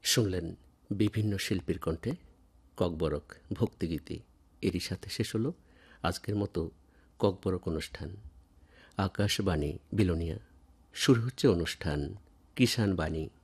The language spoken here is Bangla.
শুনলেন বিভিন্ন শিল্পীর কণ্ঠে ককবরক ভক্তিগীতি। এরই সাথে শেষ হল আজকের মতো ককবরক অনুষ্ঠান। আকাশবাণী বিলোনিয়া। শুরু হচ্ছে অনুষ্ঠান কিষাণ বাণী।